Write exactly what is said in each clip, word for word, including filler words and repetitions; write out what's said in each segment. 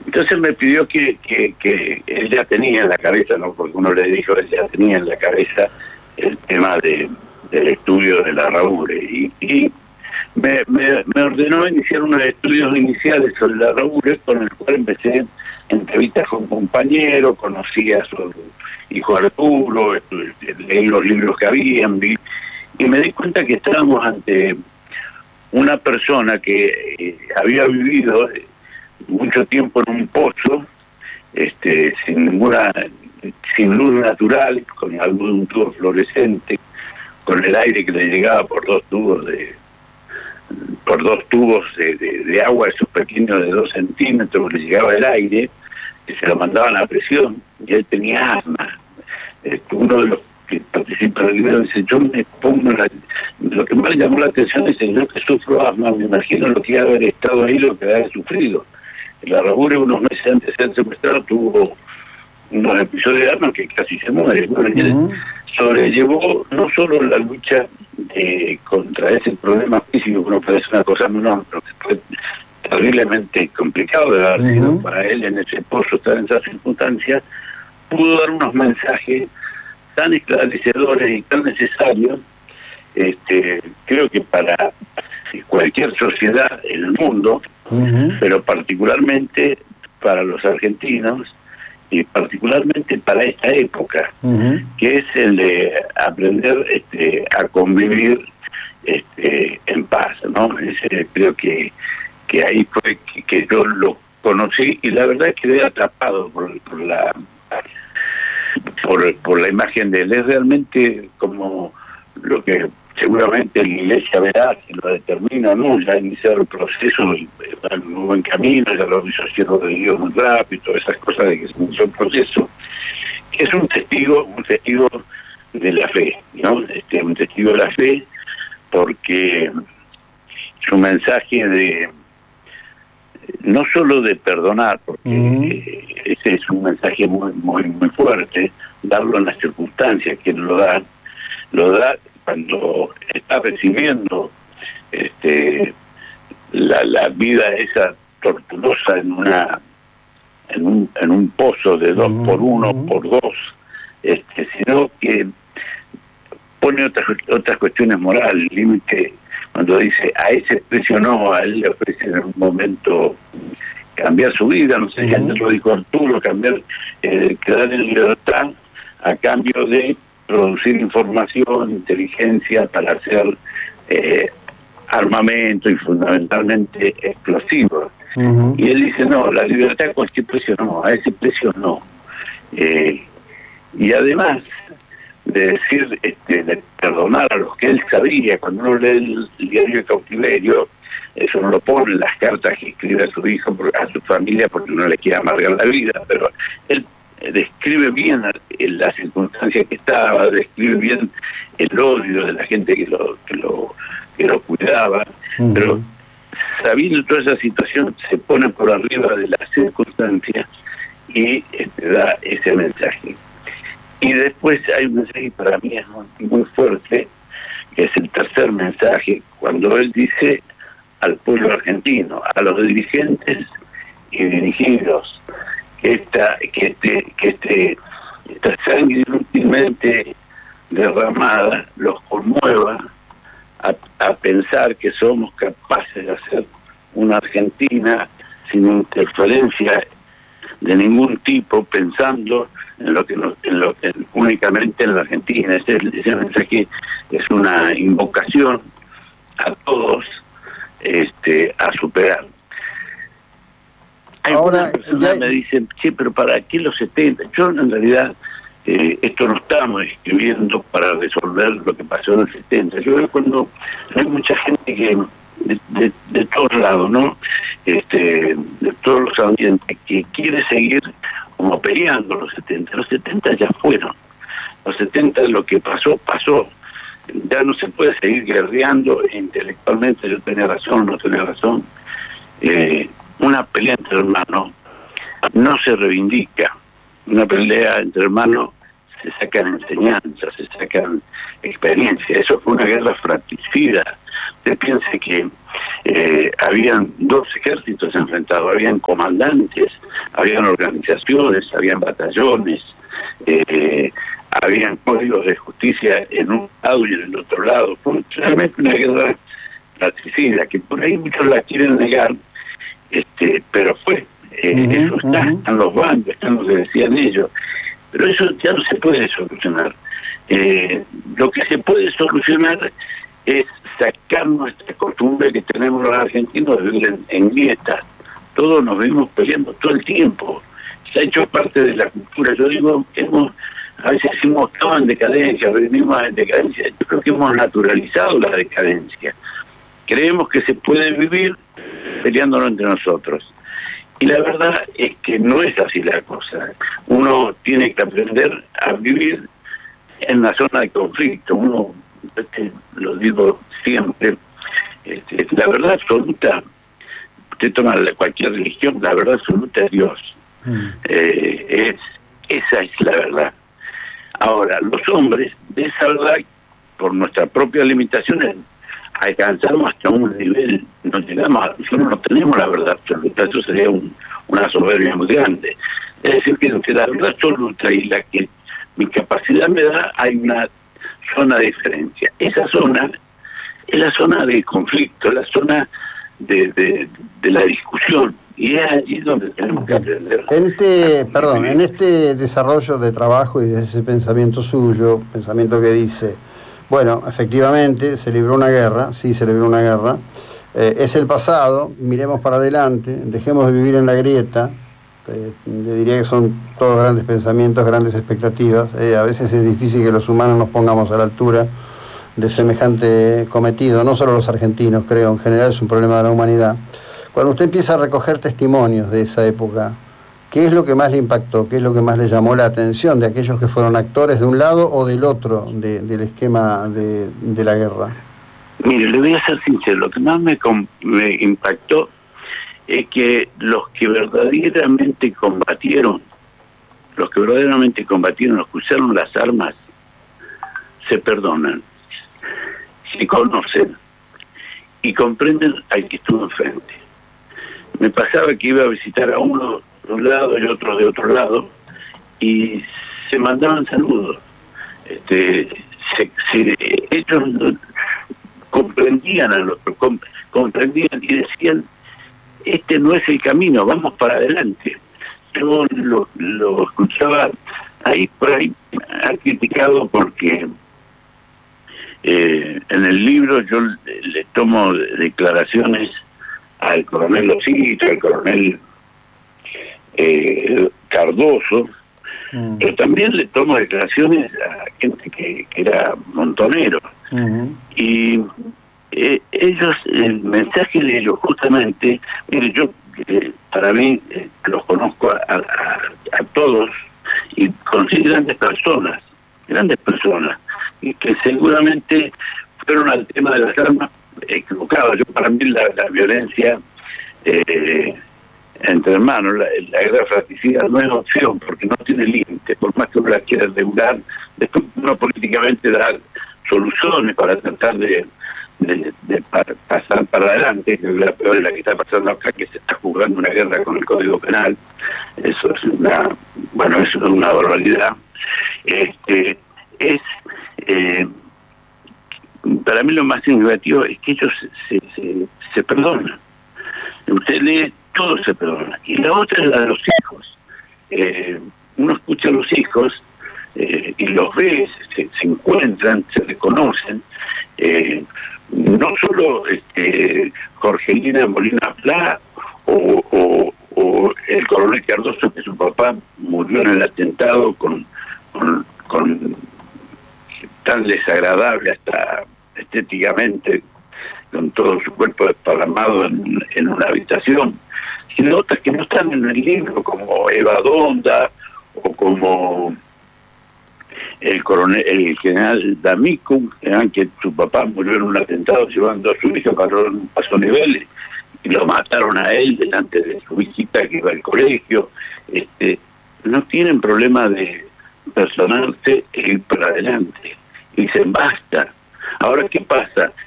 Entonces me pidió que, que, que él ya tenía en la cabeza, no porque uno le dijo, él ya tenía en la cabeza el tema de, del estudio de la Larraure. Y, y me, me, me ordenó iniciar unos estudios iniciales sobre la Larraure, con el cual empecé entrevistas con compañeros, conocí a su hijo Arturo, leí los libros que habían, vi, y me di cuenta que estábamos ante una persona que eh, había vivido mucho tiempo en un pozo, este, sin ninguna, sin luz natural, con algún tubo fluorescente, con el aire que le llegaba por dos tubos de por dos tubos de, de, de agua, esos pequeños de dos centímetros, le llegaba el aire, que se lo mandaban a presión, y él tenía asma. Este, uno de los que participa del libro dice, yo me pongo la, lo que más le llamó la atención es que yo que sufro asma, me imagino lo que iba a haber estado ahí, lo que había sufrido. La Larraure, unos meses antes de ser secuestrado, tuvo unos episodios de asma que casi se muere. Bueno, uh-huh. Sobrellevó no solo la lucha de, contra ese problema físico, que no parece una cosa menor, pero que fue terriblemente complicado de haber sido uh-huh. para él en ese pozo, estar en esas circunstancias, pudo dar unos mensajes tan esclarecedores y tan necesarios, este, creo que para cualquier sociedad en el mundo, uh-huh. pero particularmente para los argentinos y particularmente para esta época, uh-huh. que es el de aprender este, a convivir este, en paz, ¿no? Ese, creo que, que ahí fue que, que yo lo conocí y la verdad es que quedé atrapado por, por la por, por la imagen de él. Es realmente como lo que seguramente la Iglesia verá, si lo determina, ¿no? Ya iniciado el proceso, va en un buen camino, ya lo hizo siervo de Dios muy rápido, todas esas cosas de que se inició el proceso, que es un testigo, un testigo de la fe, ¿no? Este, un testigo de la fe, porque su mensaje de, no solo de perdonar, porque uh-huh. ese es un mensaje muy, muy, muy fuerte, darlo en las circunstancias que lo da, lo da cuando está recibiendo este, la, la vida esa tortuosa en una en un, en un pozo de dos uh-huh. por uno por dos, este, sino que pone otras otras cuestiones morales, límite, cuando dice a ese precio no, a él le ofrece en un momento cambiar su vida, no sé si uh-huh. antes lo dijo Arturo, cambiar, eh, quedar en libertad a cambio de producir información, inteligencia para hacer eh, armamento y fundamentalmente explosivos. Uh-huh. Y él dice, no, la libertad a cualquier precio no, a ese precio no. Eh, y además de decir, este, de perdonar a los que él sabía, cuando uno lee el, el diario de Cautiverio, eso no lo pone en las cartas que escribe a su hijo, a su familia, porque no le quiere amargar la vida, pero él describe bien la circunstancia que estaba, describe bien el odio de la gente que lo que lo, que lo cuidaba, uh-huh. pero sabiendo toda esa situación se pone por arriba de las circunstancias y este, da ese mensaje. Y después hay un mensaje que para mí es muy, muy fuerte, que es el tercer mensaje, cuando él dice al pueblo argentino, a los dirigentes y dirigidos, que esta, que este, que este, esta sangre inútilmente derramada los conmueva a, a pensar que somos capaces de hacer una Argentina sin interferencia de ningún tipo, pensando en lo que nos, en lo en, únicamente en la Argentina. Ese, ese mensaje es una invocación a todos este, a superar. Ahora ya... me dicen, sí, pero ¿para qué los setenta? Yo en realidad eh, esto no estamos escribiendo para resolver lo que pasó en el setenta. Yo veo cuando hay mucha gente que de, de, de todos lados, ¿no? Este, de todos los ambientes, que quiere seguir como peleando los setenta. Los setenta ya fueron. Los setenta lo que pasó, pasó. Ya no se puede seguir guerreando intelectualmente, yo tenía razón, no tenía razón. Eh, una pelea entre hermanos no se reivindica. Una pelea entre hermanos se sacan enseñanzas, se sacan experiencias. Eso fue una guerra fratricida. Usted piense que eh, habían dos ejércitos enfrentados, habían comandantes, habían organizaciones, habían batallones, eh, habían códigos de justicia en un lado y en el otro lado. Fue realmente una guerra fratricida, que por ahí muchos la quieren negar, este, pero fue, eh, uh-huh, eso está, uh-huh. Están los bandos, están lo que decían ellos, pero eso ya no se puede solucionar. Eh, lo que se puede solucionar es sacar nuestra costumbre que tenemos los argentinos de vivir en, en grieta. Todos nos vimos peleando todo el tiempo. Se ha hecho parte de la cultura. Yo digo, hemos, a veces decimos, estamos en decadencia, venimos en decadencia. Yo creo que hemos naturalizado la decadencia. Creemos que se puede vivir peleándonos entre nosotros. Y la verdad es que no es así la cosa. Uno tiene que aprender a vivir en la zona de conflicto. Uno, este, lo digo siempre, este, la verdad absoluta, usted toma cualquier religión, la verdad absoluta es Dios. Mm. Eh, es, esa es la verdad. Ahora, los hombres, de esa verdad, por nuestras propias limitaciones, alcanzamos hasta un nivel, no llegamos a, nosotros no tenemos la verdad absoluta, eso sería un, una soberbia muy grande. Es decir, que entre la verdad absoluta y la que mi capacidad me da, hay una zona de diferencia. Esa zona es la zona de conflicto, la zona de, de, de la discusión, y es allí donde tenemos que aprender. En este, perdón, en este desarrollo de trabajo y de ese pensamiento suyo, pensamiento que dice, bueno, efectivamente, se libró una guerra, sí se libró una guerra, eh, es el pasado, miremos para adelante, dejemos de vivir en la grieta, eh, le diría que son todos grandes pensamientos, grandes expectativas, eh, a veces es difícil que los humanos nos pongamos a la altura de semejante cometido, no solo los argentinos, creo, en general es un problema de la humanidad. Cuando usted empieza a recoger testimonios de esa época, ¿qué es lo que más le impactó? ¿Qué es lo que más le llamó la atención de aquellos que fueron actores de un lado o del otro de, del esquema de, de la guerra? Mire, le voy a ser sincero, lo que más me, me impactó es que los que verdaderamente combatieron, los que verdaderamente combatieron, los que usaron las armas, se perdonan, se conocen y comprenden al que estuvo enfrente. Me pasaba que iba a visitar a uno de un lado y otro de otro lado, y se mandaban saludos. Este, se, se, ellos comprendían a los comp, comprendían y decían, este no es el camino, vamos para adelante. Yo lo, lo escuchaba ahí por ahí, ha criticado porque eh, en el libro yo le, le tomo declaraciones al coronel Osito, al coronel Eh, Cardoso, mm. pero también le tomo declaraciones a gente que, que era montonero. Uh-huh. Y eh, ellos, el mensaje de ellos justamente, mire, yo eh, para mí eh, los conozco a, a, a todos y conocí grandes personas, grandes personas, y que seguramente fueron al tema de las armas equivocados. Yo para mí la, la violencia eh, entre hermanos, la, la guerra fratricida no es opción porque no tiene límite, por más que uno la quiera regular, después uno políticamente da soluciones para tratar de, de, de para pasar para adelante, que la peor es la que está pasando acá, que se está jugando una guerra con el Código Penal. Eso es una, bueno, eso es una barbaridad. Este, es eh, para mí lo más significativo es que ellos se, se, se perdonan. Usted lee, todo se perdona. Y la otra es la de los hijos. Eh, uno escucha a los hijos eh, y los ve, se, se encuentran, se reconocen. Eh, no solo este, Jorgelina Molina Pla o, o, o el coronel Cardoso, que su papá murió en el atentado con, con, con tan desagradable hasta estéticamente, con todo su cuerpo desparramado en, en una habitación, sino otras que no están en el libro, como Eva Donda o como el coronel, el general D'Amico, que su papá murió en un atentado llevando a su hija para un paso nivel y lo mataron a él delante de su visita que iba al colegio. Este, no tienen problema de personarse e ir para adelante. Y dicen, basta. Ahora, ¿qué pasa?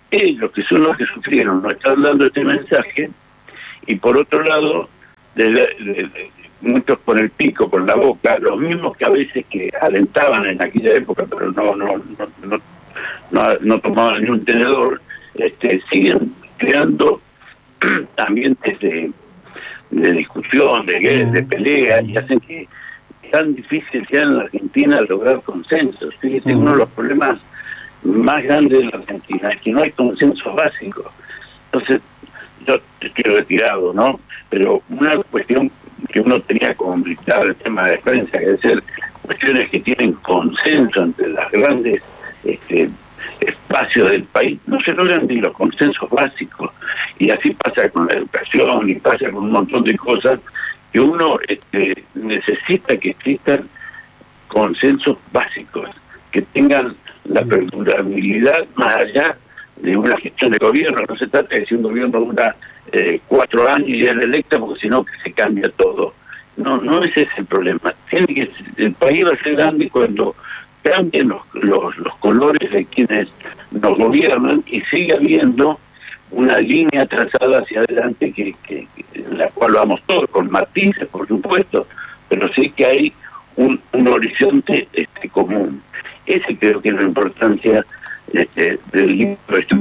ellos, que son los que sufrieron, nos están dando este mensaje, y por otro lado, de, de, de, muchos con el pico, con la boca, los mismos que a veces que alentaban en aquella época, pero no no no no, no, no tomaban ni un tenedor, este, siguen creando ambientes de, de discusión, de guerra, de pelea, y hacen que es tan difícil sea en la Argentina lograr consensos. Fíjate, uh-huh. uno de los problemas más grandes de la Argentina es que no hay consenso básico. Entonces, yo estoy retirado, ¿no? Pero una cuestión que uno tenía como militar, el tema de prensa, que es ser cuestiones que tienen consenso entre las grandes este, espacios del país, no se logran ni los consensos básicos. Y así pasa con la educación y pasa con un montón de cosas que uno este, necesita que existan consensos básicos, que tengan la perdurabilidad más allá de una gestión de gobierno. No se trata de si un gobierno dura eh, cuatro años y es electa, porque si no que se cambia todo. No, no ese es el problema. Tiene que, el país va a ser grande cuando cambien los, los, los colores de quienes nos gobiernan y siga habiendo una línea trazada hacia adelante que, que, que en la cual vamos todos, con matices, por supuesto, pero sí que hay un, un horizonte este, común. Ese creo que es la importancia este, del libro.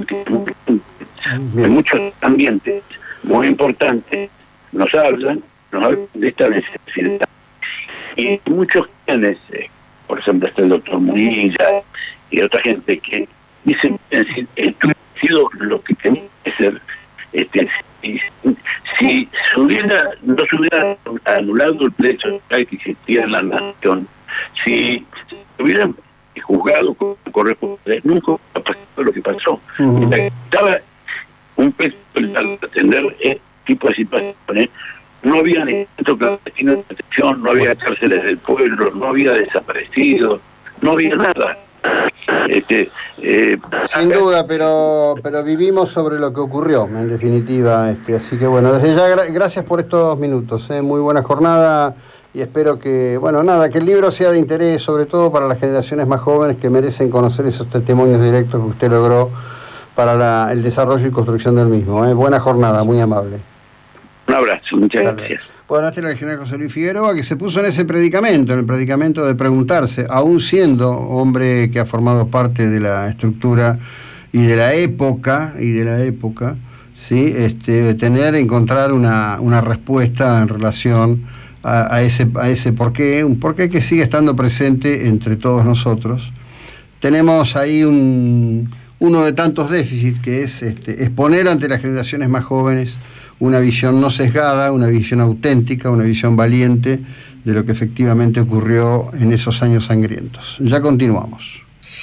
De muchos ambientes muy importantes nos hablan, nos hablan de esta necesidad. Y muchos quienes, eh, por ejemplo, está el doctor Munilla y otra gente que dicen, esto ha sido lo que tenía que ser. Este, si, si se hubiera, no se hubiera anulado el pleito que existía en la nación, si se hubieran juzgado con correspondencia, nunca ha pasado lo que pasó. Uh-huh. Estaba un peso al atender este tipo de situaciones. No había ni centro clandestino de protección, no había cárceles del pueblo, no había desaparecidos, no había nada. Este, eh, Sin acá... duda, pero pero vivimos sobre lo que ocurrió, en definitiva. Este, así que bueno, desde ya gra- gracias por estos minutos. ¿eh? Muy buena jornada. Y espero que, bueno, nada, que el libro sea de interés, sobre todo para las generaciones más jóvenes que merecen conocer esos testimonios directos que usted logró para la, el desarrollo y construcción del mismo. ¿eh? Buena jornada, muy amable. Un abrazo, muchas Dale. gracias. Bueno, este era el general José Luis Figueroa, que se puso en ese predicamento, en el predicamento de preguntarse, aún siendo hombre que ha formado parte de la estructura y de la época, y de la época, ¿sí? este, tener, encontrar una, una respuesta en relación A, a ese a ese porqué, un porqué que sigue estando presente entre todos nosotros. Tenemos ahí un uno de tantos déficits, que es este, exponer ante las generaciones más jóvenes una visión no sesgada, una visión auténtica, una visión valiente de lo que efectivamente ocurrió en esos años sangrientos. Ya continuamos.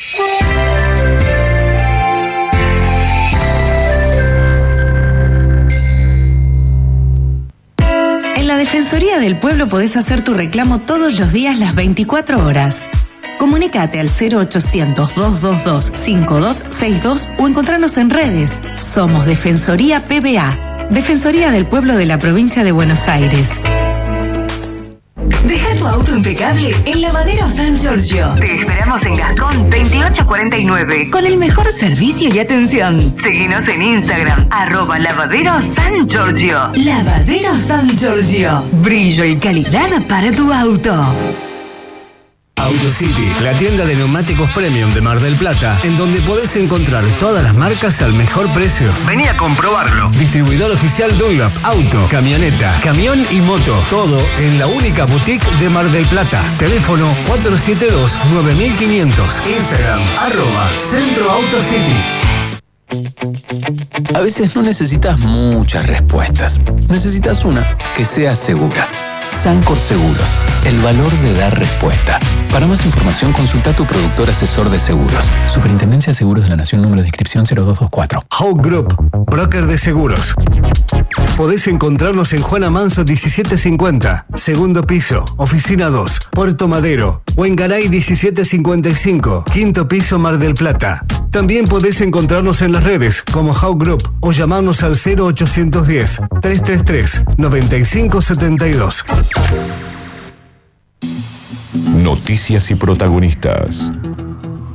En la Defensoría del Pueblo podés hacer tu reclamo todos los días, las veinticuatro horas. Comunicate al cero ochocientos, dos dos dos, cinco dos seis dos o encontrarnos en redes. Somos Defensoría P B A, Defensoría del Pueblo de la Provincia de Buenos Aires. Deja tu auto impecable en Lavadero San Giorgio. Te esperamos en Gascón veintiocho cuarenta y nueve. Con el mejor servicio y atención. Seguinos en Instagram, arroba Lavadero San Giorgio. Lavadero San Giorgio. Brillo y calidad para tu auto. AutoCity, la tienda de neumáticos premium de Mar del Plata, en donde podés encontrar todas las marcas al mejor precio. Vení a comprobarlo. Distribuidor oficial Dunlop, auto, camioneta, camión y moto. Todo en la única boutique de Mar del Plata. Teléfono cuatro siete dos, nueve mil quinientos. Instagram, arroba Centro AutoCity. A veces no necesitas muchas respuestas. Necesitas una que sea segura. Sancor Seguros, el valor de dar respuesta. Para más información, consulta a tu productor asesor de seguros. Superintendencia de Seguros de la Nación, número de inscripción cero dos dos cuatro. Hawk Group, broker de seguros. Podés encontrarnos en Juana Manso diecisiete cincuenta, segundo piso, oficina dos, Puerto Madero, o en Garay diecisiete cincuenta y cinco, quinto piso, Mar del Plata. También podés encontrarnos en las redes como Hawk Group o llamarnos al cero ochocientos diez, trescientos treinta y tres, noventa y cinco setenta y dos. Noticias y protagonistas.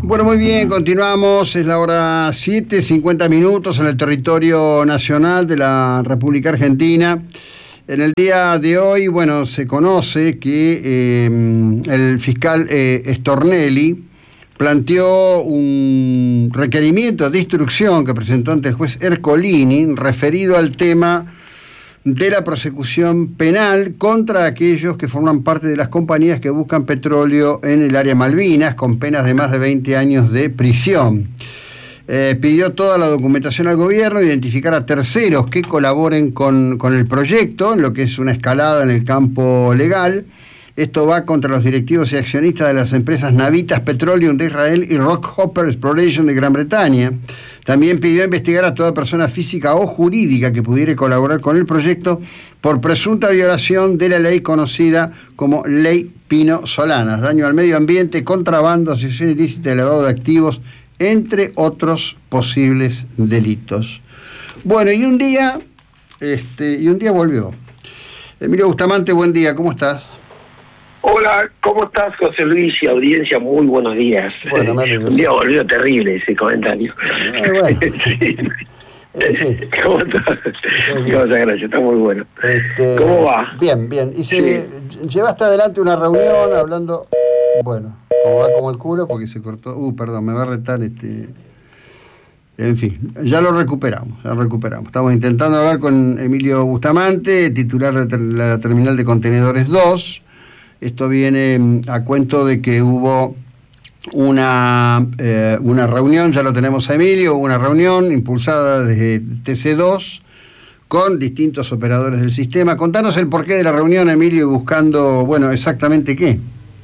Bueno, muy bien, continuamos, es la hora siete, cincuenta minutos en el territorio nacional de la República Argentina. En el día de hoy, bueno, se conoce que eh, el fiscal eh, Stornelli planteó un requerimiento de instrucción que presentó ante el juez Ercolini referido al tema de la prosecución penal contra aquellos que forman parte de las compañías que buscan petróleo en el área Malvinas, con penas de más de veinte años de prisión. Eh, pidió toda la documentación al gobierno, identificar a terceros que colaboren con, con el proyecto, en lo que es una escalada en el campo legal. Esto va contra los directivos y accionistas de las empresas Navitas Petroleum de Israel y Rockhopper Exploration de Gran Bretaña. También pidió investigar a toda persona física o jurídica que pudiera colaborar con el proyecto por presunta violación de la ley conocida como Ley Pino Solanas, daño al medio ambiente, contrabando, asociación ilícita de lavado de activos, entre otros posibles delitos. Bueno, y un día, este, y un día volvió. Emilio Bustamante, buen día, ¿cómo estás? Hola, ¿cómo estás, José Luis y audiencia? Muy buenos días. Bueno, un día volvió terrible ese comentario. Eh, bueno. Sí. Sí. ¿Cómo estás? Muchas gracias, está muy bueno. Este, ¿Cómo va? Bien, bien. Y se, Sí. llevaste adelante una reunión hablando, bueno, como va como el culo porque se cortó. Uh, perdón, me va a retar este. En fin, ya lo recuperamos, ya lo recuperamos. Estamos intentando hablar con Emilio Bustamante, titular de ter- la terminal de contenedores dos. Esto viene a cuento de que hubo una, eh, una reunión, ya lo tenemos a Emilio, una reunión impulsada desde T C dos con distintos operadores del sistema. Contanos el porqué de la reunión, Emilio, buscando, bueno, exactamente qué.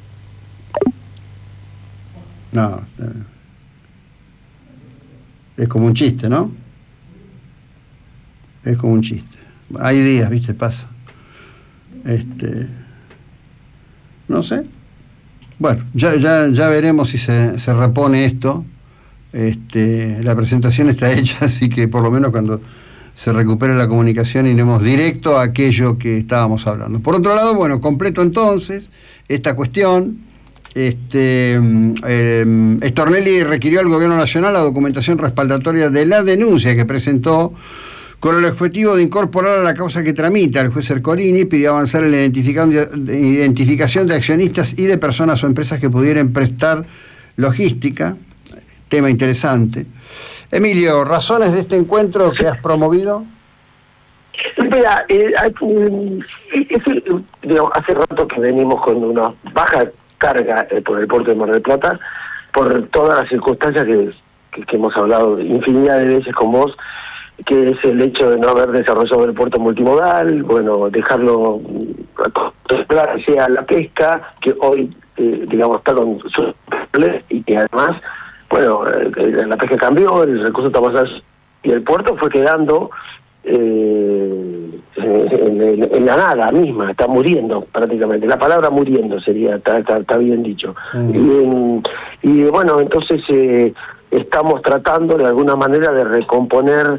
No, es como un chiste, ¿no? Es como un chiste. Hay días, ¿viste? Pasa. Este... No sé. Bueno, ya, ya, ya veremos si se, se repone esto. Este, la presentación está hecha, así que por lo menos cuando se recupere la comunicación iremos directo a aquello que estábamos hablando. Por otro lado, bueno, completo entonces esta cuestión. Este, eh, Stornelli requirió al Gobierno Nacional la documentación respaldatoria de la denuncia que presentó con el objetivo de incorporar a la causa que tramita. El juez Ercolini pidió avanzar en la identificación de accionistas y de personas o empresas que pudieran prestar logística. Tema interesante. Emilio, ¿razones de este encuentro que has promovido? Mira, eh, es, digamos, hace rato que venimos con una baja carga eh, por el puerto de Mar del Plata, por todas las circunstancias que, que, que hemos hablado infinidad de veces con vos, que es el hecho de no haber desarrollado el puerto multimodal, bueno, dejarlo sea la pesca, que hoy, eh, digamos, está con su y que además, bueno, eh, la pesca cambió, el recurso está más alto, y el puerto fue quedando eh, en, en, en la nada misma, está muriendo prácticamente, la palabra muriendo sería, está, está, está bien dicho. Mm. Y, y bueno, entonces eh, estamos tratando de alguna manera de recomponer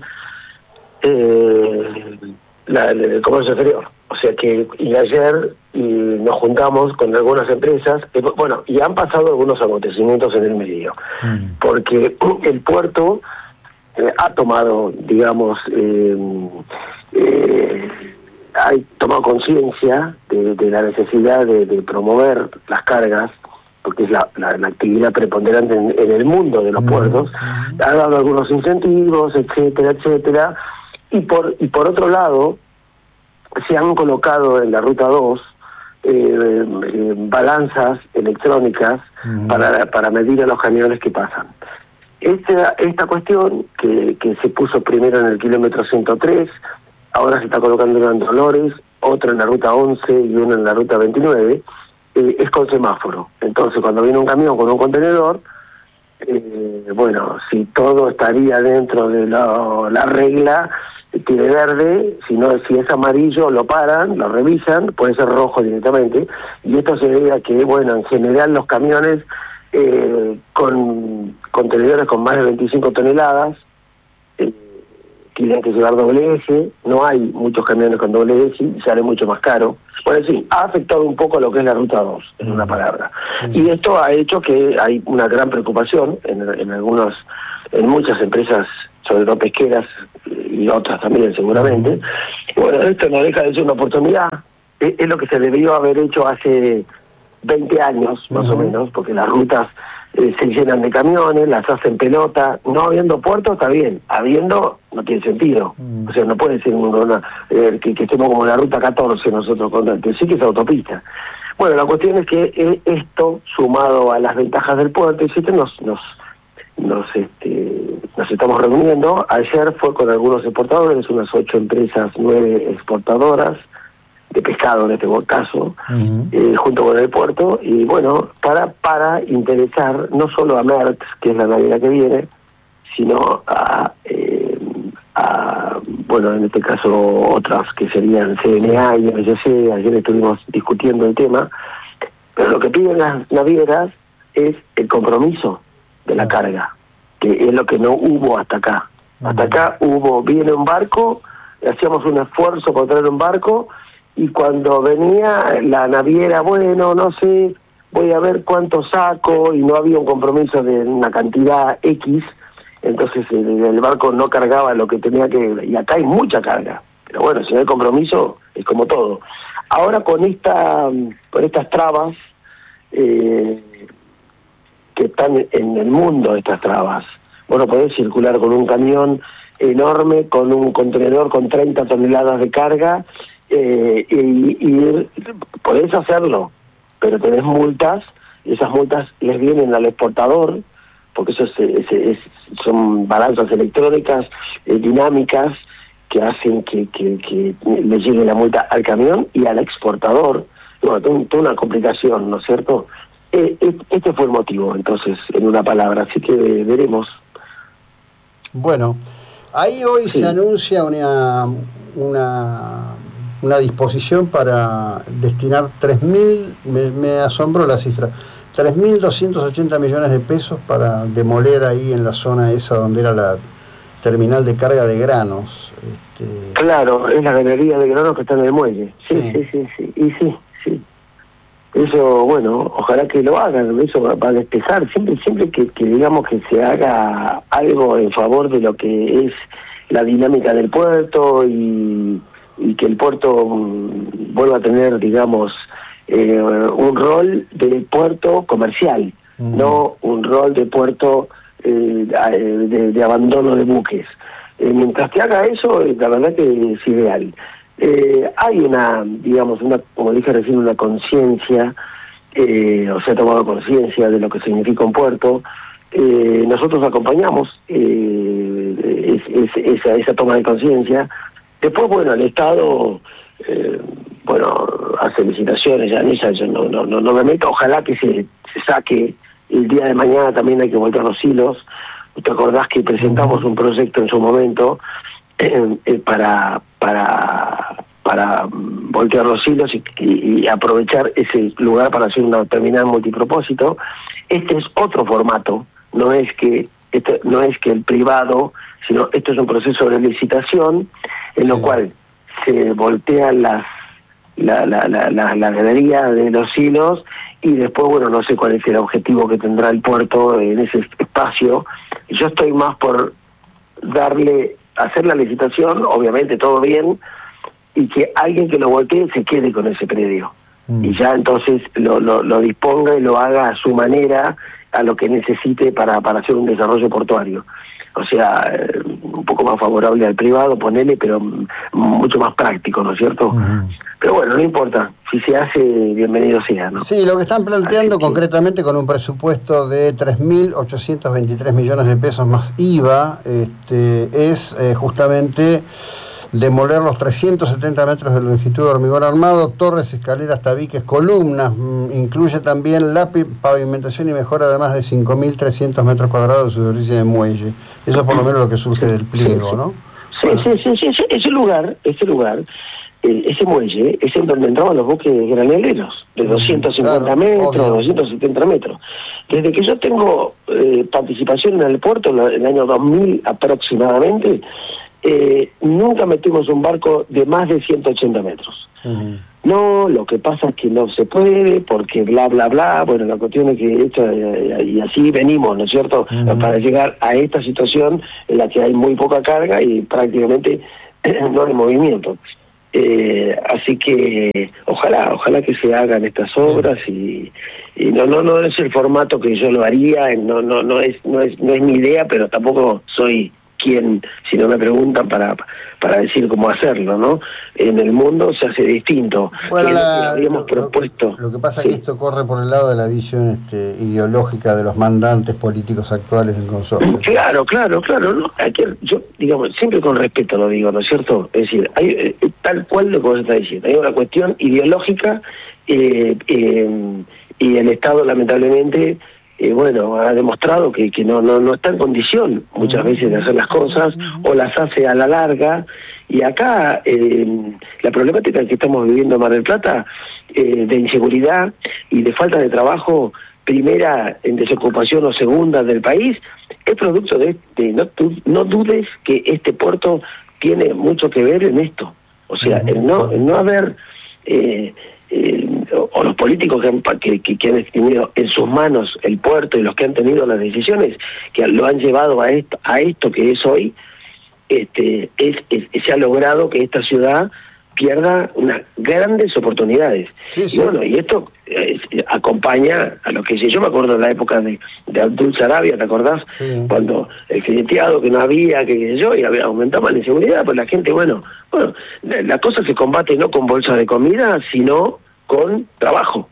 Eh, la, el comercio exterior. O sea que y ayer y nos juntamos con algunas empresas, eh, bueno, y han pasado algunos acontecimientos en el medio, mm. porque el puerto eh, ha tomado, digamos, eh, eh, ha tomado conciencia de, de la necesidad de, de promover las cargas, porque es la, la, la actividad preponderante en, en el mundo de los mm. puertos, mm. ha dado algunos incentivos, etcétera, etcétera. Y por y por otro lado, se han colocado en la Ruta dos eh, eh, balanzas electrónicas uh-huh. para, para medir a los camiones que pasan. Esta, esta cuestión, que, que se puso primero en el kilómetro ciento tres, ahora se está colocando una en Dolores, otra en la Ruta once y una en la Ruta veintinueve, eh, es con semáforo. Entonces, cuando viene un camión con un contenedor, eh, bueno, si todo estaría dentro de la, la regla, tiene verde, si no, si es amarillo lo paran, lo revisan, puede ser rojo directamente, y esto se debe a que, bueno, en general los camiones eh, con contenedores con más de veinticinco toneladas, eh, tienen que llevar doble S, no hay muchos camiones con doble S, y sale mucho más caro. Bueno, sí, ha afectado un poco lo que es la ruta dos, en una palabra. Sí. Y esto ha hecho que hay una gran preocupación en, en algunos, en muchas empresas, sobre todo pesqueras y otras también seguramente. Bueno, esto no deja de ser una oportunidad, es, es lo que se debió haber hecho hace veinte años, más uh-huh. o menos, porque las rutas eh, se llenan de camiones, las hacen pelota, no habiendo puerto está bien, habiendo no tiene sentido, uh-huh. o sea, no puede ser una, una, eh, que, que estemos como en la ruta catorce nosotros, con, que sí que es autopista. Bueno, la cuestión es que eh, esto, sumado a las ventajas del puerto, etcétera, nos, nos, nos, este, nos estamos reuniendo. Ayer fue con algunos exportadores, unas ocho empresas, nueve exportadoras, de pescado en este caso, uh-huh. eh, junto con el puerto, y bueno, para para interesar no solo a Merck, que es la naviera que viene, sino a, eh, a, bueno, en este caso otras que serían C N A y M S C. Ayer estuvimos discutiendo el tema, pero lo que piden las navieras es el compromiso de la uh-huh. carga, que es lo que no hubo hasta acá. Uh-huh. Hasta acá hubo, viene un barco, hacíamos un esfuerzo por traer un barco, y cuando venía la naviera, bueno, no sé, voy a ver cuánto saco, y no había un compromiso de una cantidad X, entonces el, el barco no cargaba lo que tenía que, y acá hay mucha carga, pero bueno, si no hay compromiso, es como todo. Ahora con esta con estas trabas, eh, que están en el mundo, estas trabas, bueno, podés circular con un camión enorme, con un contenedor con treinta toneladas de carga, Eh, y, y podés hacerlo, pero tenés multas, y esas multas les vienen al exportador, porque eso es, es, es, son balanzas electrónicas eh, dinámicas que hacen que, que, que le llegue la multa al camión y al exportador. Bueno, toda, toda una complicación, ¿no es cierto? Eh, este fue el motivo, entonces, en una palabra, así que veremos. Bueno, ahí hoy sí. se anuncia una... una... una disposición para destinar tres mil, me, me asombró la cifra, tres mil doscientos ochenta millones de pesos para demoler ahí en la zona esa donde era la terminal de carga de granos. Este... Claro, es la galería de granos que está en el muelle. Sí, sí, sí, sí, sí. Y sí, sí. Eso, bueno, ojalá que lo hagan, eso va, va a despejar, siempre, siempre que, que digamos que se haga algo en favor de lo que es la dinámica del puerto y y que el puerto um, vuelva a tener, digamos, eh, un rol de puerto comercial, uh-huh. no un rol de puerto eh, de, de abandono de buques. Eh, mientras que haga eso, eh, la verdad que es ideal. Eh, hay una, digamos, una, como dije recién, una conciencia, eh, o se ha tomado conciencia de lo que significa un puerto. Eh, nosotros acompañamos eh, es, es, esa, esa toma de conciencia. Después, bueno, el Estado, eh, bueno, hace licitaciones, ya en esa yo no, no, no, no me meto, ojalá que se, se saque, el día de mañana también hay que voltear los hilos. ¿Te acordás que presentamos un proyecto en su momento eh, eh, para, para, para voltear los hilos y, y, y aprovechar ese lugar para hacer una terminal multipropósito? Este es otro formato, no es que, esto, no es que el privado, sino esto es un proceso de licitación en lo sí. cual se voltean las la, la, la, la, la galería de los hilos y después, bueno, no sé cuál es el objetivo que tendrá el puerto en ese espacio. Yo estoy más por darle, hacer la licitación, obviamente todo bien, y que alguien que lo voltee se quede con ese predio. Mm. Y ya entonces lo, lo, lo disponga y lo haga a su manera, a lo que necesite para, para hacer un desarrollo portuario. O sea, eh, un poco más favorable al privado, ponele, pero mucho más práctico, ¿no es cierto? Uh-huh. Pero bueno, no importa, si se hace, bienvenido sea, ¿no? Sí, lo que están planteando que... concretamente con un presupuesto de tres mil ochocientos veintitrés millones de pesos más I V A, este, es eh, justamente demoler los trescientos setenta metros de longitud de hormigón armado, torres, escaleras, tabiques, columnas, incluye también la pavimentación y mejora de más de cinco mil trescientos metros cuadrados de superficie de muelle. Eso es por lo menos lo que surge del pliego, ¿no? Sí, bueno. sí, sí, sí, ese, ese lugar, ese lugar, eh, ese muelle, es en donde entraban los buques graneleros, de doscientos cincuenta claro, metros, obvio. doscientos setenta metros. Desde que yo tengo eh, participación en el puerto, en el año dos mil aproximadamente, eh, nunca metimos un barco de más de ciento ochenta metros. Uh-huh. No, lo que pasa es que no se puede, porque bla, bla, bla, bueno, la cuestión es que esto, y así venimos, ¿no es cierto?, uh-huh. para llegar a esta situación en la que hay muy poca carga y prácticamente no hay movimiento. Eh, así que ojalá, ojalá que se hagan estas obras y, y no, no, no es el formato que yo lo haría, no, no, no es, no es, no es mi idea, pero tampoco soy quien, si no me preguntan para para decir cómo hacerlo, ¿no? En el mundo se hace distinto. Bueno, que la, lo que habíamos lo, propuesto. Lo, lo que pasa sí. es que esto corre por el lado de la visión este, ideológica de los mandantes políticos actuales del consorcio. Claro, claro, claro. ¿no? Hay que, yo, digamos, siempre con respeto lo digo, ¿no es cierto? Es decir, hay eh, tal cual lo que vos estás diciendo. Hay una cuestión ideológica eh, eh, y el Estado, lamentablemente, Eh, bueno, ha demostrado que, que no, no, no está en condición muchas veces de hacer las cosas o las hace a la larga. Y acá eh, la problemática que estamos viviendo en Mar del Plata, eh, de inseguridad y de falta de trabajo, primera en desocupación o segunda del país, es producto de, de no, no dudes que este puerto tiene mucho que ver en esto. O sea, el no, el no haber... Eh, Eh, o los políticos que han, que, que han tenido en sus manos el puerto y los que han tenido las decisiones que lo han llevado a esto, a esto que es hoy, este, es, es, se ha logrado que esta ciudad pierda unas grandes oportunidades. Sí, sí. Y bueno, y esto eh, acompaña a lo que yo me acuerdo de la época de, de Abdul Sarabia, ¿te acordás? Sí. Cuando el fileteado que no había, que yo, y había, aumentaba la inseguridad, pues la gente, bueno, bueno, la, la cosa se combate no con bolsas de comida, sino con trabajo.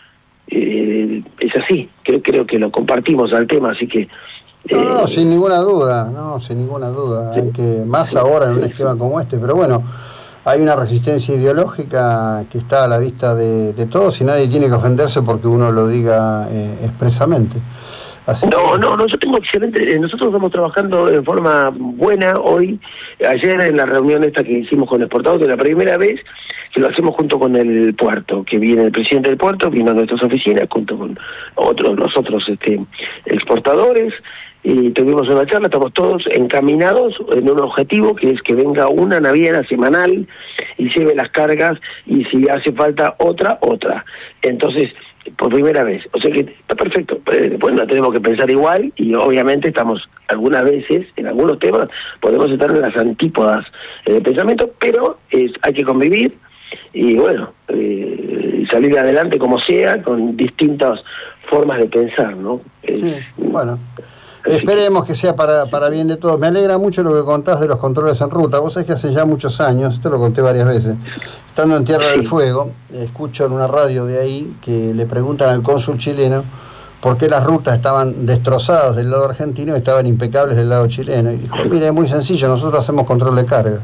Eh, es así, creo, creo que lo compartimos al tema, así que... Eh, no, no, sin ninguna duda, no, sin ninguna duda, sí. Hay que, más sí, ahora en un sí, esquema sí. como este, pero bueno, hay una resistencia ideológica que está a la vista de, de todos y nadie tiene que ofenderse porque uno lo diga eh, expresamente. Así no, que... no, no, yo tengo excelente, nosotros estamos trabajando de forma buena hoy, ayer en la reunión esta que hicimos con Exportados, que es la primera vez que lo hacemos junto con el puerto, que viene el presidente del puerto, vino a nuestras oficinas, junto con otros, los otros este, exportadores, y tuvimos una charla, estamos todos encaminados en un objetivo que es que venga una naviera semanal y lleve las cargas y si hace falta otra, otra. Entonces, por primera vez, o sea que está perfecto, después no tenemos que pensar igual y obviamente estamos algunas veces, en algunos temas, podemos estar en las antípodas del pensamiento, pero es, hay que convivir y bueno, eh, salir adelante como sea, con distintas formas de pensar, ¿no? Sí, bueno. Esperemos que sea para, para bien de todos. Me alegra mucho lo que contás de los controles en ruta. Vos sabés que hace ya muchos años, esto lo conté varias veces, estando en Tierra del Fuego, escucho en una radio de ahí que le preguntan al cónsul chileno por qué las rutas estaban destrozadas del lado argentino y estaban impecables del lado chileno. Y dijo, mire, es muy sencillo, nosotros hacemos control de carga.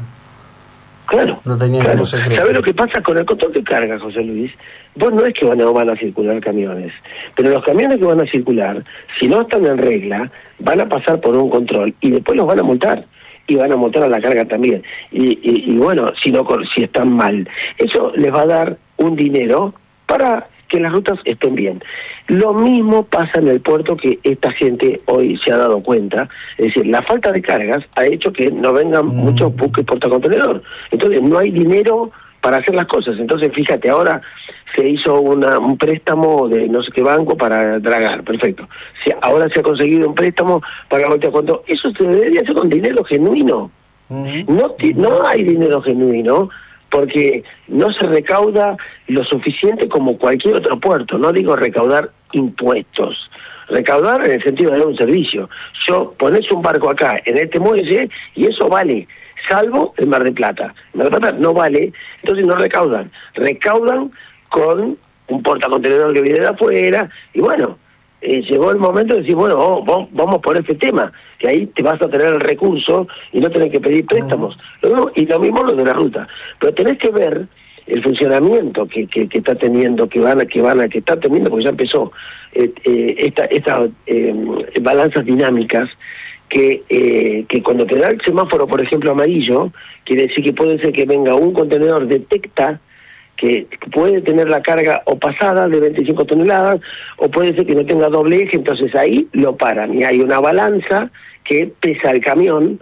Claro. No tenía claro. ningún secreto. ¿Sabés lo que pasa con el control de carga, José Luis? Vos no es que van a, van a circular camiones, pero los camiones que van a circular, si no están en regla, van a pasar por un control y después los van a multar. Y van a multar a la carga también. Y, y, y bueno, si no si están mal. Eso les va a dar un dinero para que las rutas estén bien. Lo mismo pasa en el puerto, que esta gente hoy se ha dado cuenta. Es decir, la falta de cargas ha hecho que no vengan mm. muchos buques portacontenedor. Entonces no hay dinero para hacer las cosas. Entonces fíjate, ahora se hizo una, un préstamo de no sé qué banco para dragar, perfecto. Se, ahora se ha conseguido un préstamo para voltear cuando eso se debería hacer con dinero genuino. Mm. No, no hay dinero genuino, porque no se recauda lo suficiente como cualquier otro puerto. No digo recaudar impuestos, recaudar en el sentido de dar un servicio. Yo pones un barco acá, en este muelle, y eso vale, salvo el Mar del Plata. El Mar del Plata no vale, entonces no recaudan. Recaudan con un portacontenedor que viene de afuera, y bueno, eh, llegó el momento de decir, bueno, oh, vamos, vamos por este tema, que ahí te vas a tener el recurso y no tenés que pedir préstamos. Uh-huh. Lo mismo, y lo mismo lo de la ruta. Pero tenés que ver el funcionamiento que, que, que está teniendo, que van a, que van a, que está teniendo, porque ya empezó eh, eh, esta, esta eh, balanzas dinámicas, que, eh, que cuando te da el semáforo, por ejemplo, amarillo, quiere decir que puede ser que venga un contenedor, detecta que puede tener la carga o pasada de veinticinco toneladas, o puede ser que no tenga doble eje, entonces ahí lo paran, y hay una balanza que pesa el camión,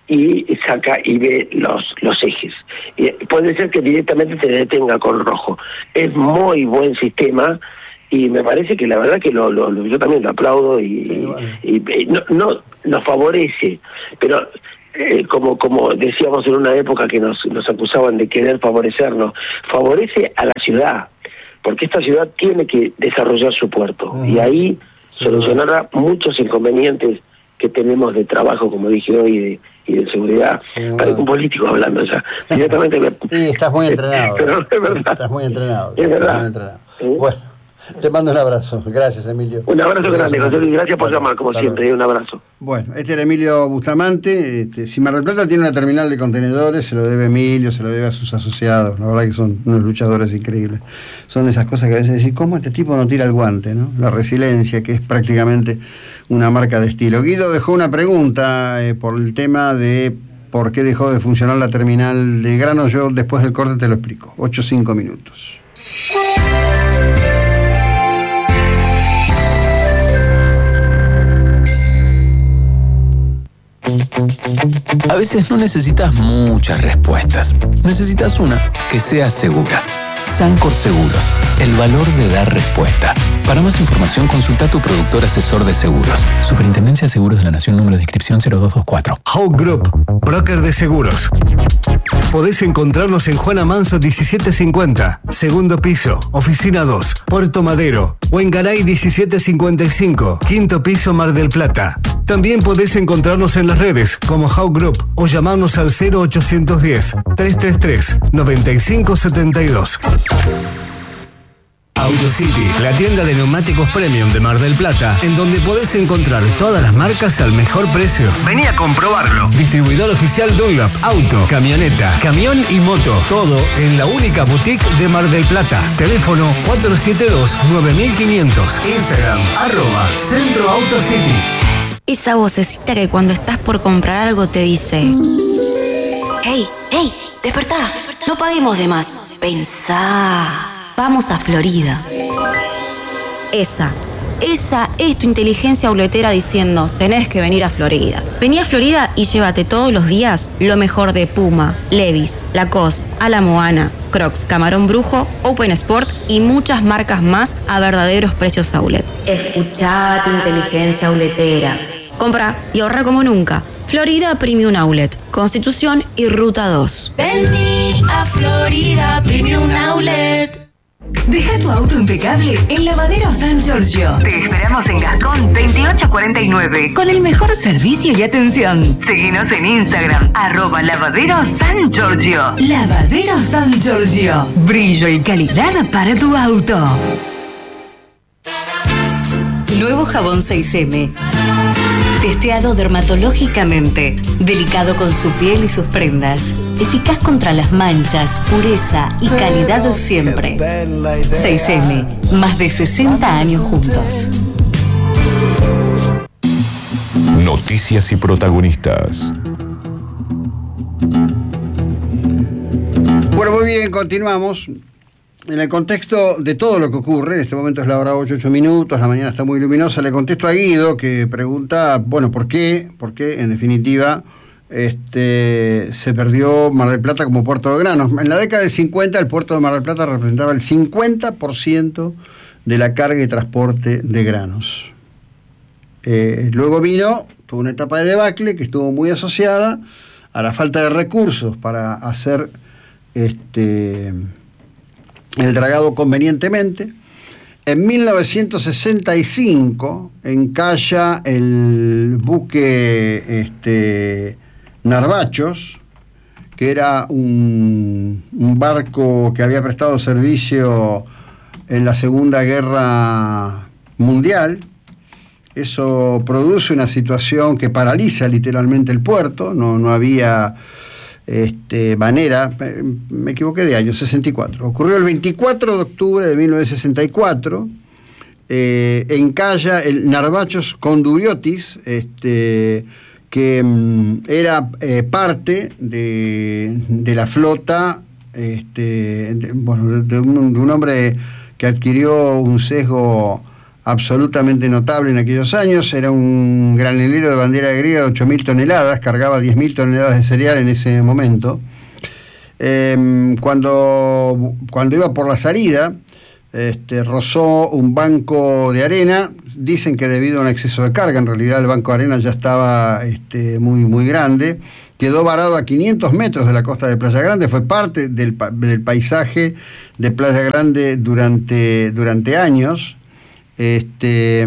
y saca y ve los los ejes. Y puede ser que directamente te detenga con rojo. Es muy buen sistema y me parece que la verdad que lo, lo, lo yo también lo aplaudo y, sí, bueno. y, y no, no nos favorece, pero eh, como como decíamos en una época que nos, nos acusaban de querer favorecernos, favorece a la ciudad, porque esta ciudad tiene que desarrollar su puerto, uh-huh. y ahí sí, solucionará bueno. muchos inconvenientes que tenemos de trabajo, como dije hoy, de, y de seguridad. Sí, parece un político hablando ya. Directamente me... Sí, estás muy entrenado. Pero es verdad. Estás muy entrenado. Es verdad. Muy entrenado. ¿Sí? Bueno, te mando un abrazo. Gracias, Emilio. Un abrazo grande, José Luis. Gracias por llamar, como siempre. Un abrazo. Bueno, este era Emilio Bustamante. Este, si Mar del Plata tiene una terminal de contenedores, se lo debe a Emilio, se lo debe a sus asociados. La verdad que son unos luchadores increíbles. Son esas cosas que a veces decís, ¿cómo este tipo no tira el guante, no? La resiliencia, que es prácticamente una marca de estilo. Guido dejó una pregunta eh, por el tema de por qué dejó de funcionar la terminal de granos. Yo después del corte te lo explico. ocho o cinco minutos. A veces no necesitas muchas respuestas. Necesitas una que sea segura. Sancor Seguros, el valor de dar respuesta. Para más información, consulta a tu productor asesor de seguros. Superintendencia de Seguros de la Nación, número de inscripción cero dos dos cuatro. Hawk Group, broker de seguros. Podés encontrarnos en Juana Manso diecisiete cincuenta, segundo piso, oficina dos, Puerto Madero, o en Garay diecisiete cincuenta y cinco, quinto piso, Mar del Plata. También podés encontrarnos en las redes como Hawk Group o llamarnos al cero ochocientos diez, trescientos treinta y tres, noventa y cinco setenta y dos. AutoCity, la tienda de neumáticos premium de Mar del Plata, en donde podés encontrar todas las marcas al mejor precio. Vení a comprobarlo. Distribuidor oficial Dunlop, auto, camioneta, camión y moto. Todo en la única boutique de Mar del Plata. Teléfono cuatro siete dos, nueve mil quinientos. Instagram, arroba Centro AutoCity. Esa vocecita que cuando estás por comprar algo te dice: hey, hey, despertá, no paguemos de más. Pensá. Vamos a Florida. Esa, esa es tu inteligencia auletera diciendo: tenés que venir a Florida. Vení a Florida y llévate todos los días lo mejor de Puma, Levi's, Lacoste, A La Moana, Crocs, Camarón Brujo, Open Sport y muchas marcas más a verdaderos precios outlet. Escuchá tu inteligencia auletera. Compra y ahorra como nunca. Florida Premium Outlet, Constitución y Ruta dos. Vení a Florida Premium Outlet. Deja tu auto impecable en Lavadero San Giorgio. Te esperamos en Gascón veintiocho cuarenta y nueve. Con el mejor servicio y atención. Seguinos en Instagram, arroba Lavadero San Giorgio. Lavadero San Giorgio. Brillo y calidad para tu auto. Nuevo jabón seis eme. Testeado dermatológicamente, delicado con su piel y sus prendas, eficaz contra las manchas, pureza y calidad siempre. seis eme, más de sesenta años juntos. Noticias y protagonistas. Bueno, muy bien, continuamos. En el contexto de todo lo que ocurre, en este momento es la hora ocho, ocho minutos, la mañana está muy luminosa, le contesto a Guido, que pregunta, bueno, ¿por qué? ¿Por qué, en definitiva, este, se perdió Mar del Plata como puerto de granos? En la década del cincuenta, el puerto de Mar del Plata representaba el cincuenta por ciento de la carga y transporte de granos. Eh, luego vino, tuvo una etapa de debacle que estuvo muy asociada a la falta de recursos para hacer este... el dragado convenientemente. En mil novecientos sesenta y cinco encalla el buque este, Narvachos, que era un, un barco que había prestado servicio en la Segunda Guerra Mundial. Eso produce una situación que paraliza literalmente el puerto. No, no había Este, manera, me equivoqué de año, sesenta y cuatro. Ocurrió el veinticuatro de octubre de mil novecientos sesenta y cuatro, eh, encalla el Narvachos Konduriotis, este, que mm, era eh, parte de, de la flota, este, de, bueno, de un, de un hombre que adquirió un sesgo absolutamente notable en aquellos años. Era un granelero de bandera griega de ocho mil toneladas, cargaba diez mil toneladas de cereal en ese momento. Eh, cuando, cuando iba por la salida, este, rozó un banco de arena. Dicen que debido a un exceso de carga, en realidad el banco de arena ya estaba este, muy, muy grande. Quedó varado a quinientos metros de la costa de Playa Grande, fue parte del, del paisaje de Playa Grande durante, durante años. Este,